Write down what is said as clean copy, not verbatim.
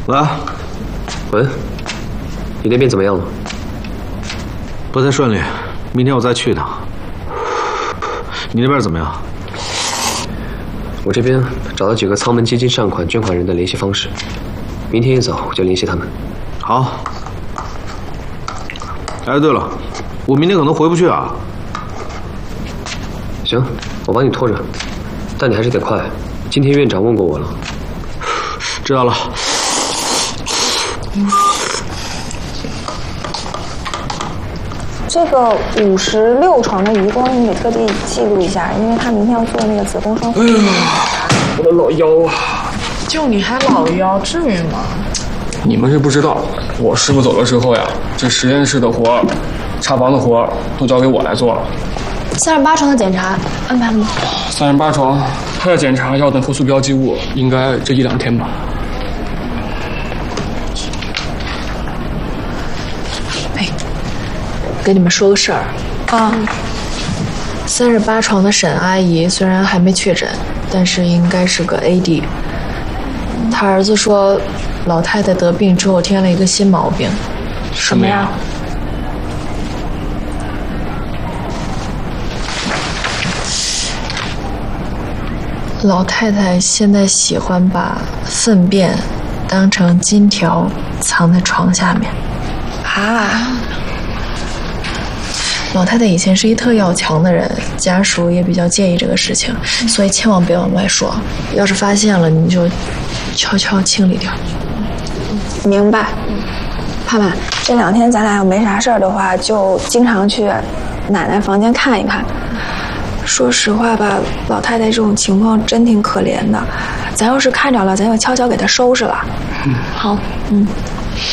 喂， 喂，你那边怎么样了？ 不太顺利，明天我再去一趟。你那边怎么样？ 我这边找到几个仓门基金善款捐款人的联系方式，明天一早我就联系他们。 好。哎，对了，我明天可能回不去啊。 行，我帮你拖着，但你还是得快。今天院长问过我了。 知道了。 这个56床的余光，你得特地记录一下，因为他明天要做那个子宫双。 哎呀，我的老腰啊！ 就你还老腰，至于吗？ 你们是不知道，我师傅走了之后呀，这实验室的活儿、查房的活儿都交给我来做了。 38床的检查安排了吗 ？38床，他的检查要等特殊标记物，应该这1-2天吧。 跟你们说个事儿啊，38床的沈阿姨虽然还没确诊，但是应该是个 AD。她儿子说，老太太得病之后添了一个新毛病。 什么呀？ 老太太现在喜欢把粪便当成金条藏在床下面。 啊！ 老太太以前是一特要强的人，家属也比较介意这个事情，所以千万别往外说。要是发现了，你就悄悄清理掉。 明白。盼盼，这2天咱俩要没啥事儿的话，就经常去奶奶房间看一看。说实话吧，老太太这种情况真挺可怜的。咱要是看着了，咱就悄悄给她收拾了。 好，